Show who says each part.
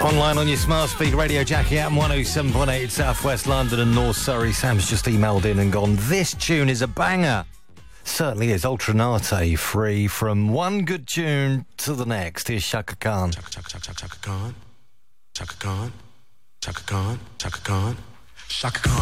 Speaker 1: Online on your smart speaker, Radio Jackie at 107.8 South West London and North Surrey. Sam's just emailed in and gone, this tune is a banger. Certainly is. Ultranate free from one good tune to the next. Here's Chaka Khan.
Speaker 2: Chaka Khan. Chaka Khan. Chaka Khan. Chaka Khan. Chaka Khan. Chaka Khan.